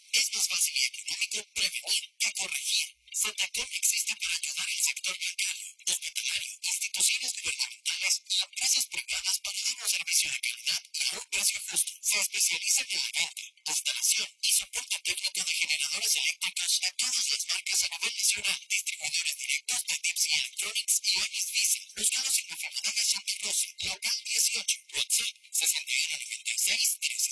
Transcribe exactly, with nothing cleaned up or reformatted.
Es más fácil y económico prevenir que corregir. Satacom existe para ayudar al sector bancario, hospitalario, instituciones gubernamentales y empresas privadas para dar un servicio de calidad y a un precio justo. Se especializa en la venta, instalación y soporte técnico de generadores eléctricos a todas las marcas a nivel nacional, distribuidores directos de Tips y Electronics y Anis Diesel. Búscalos en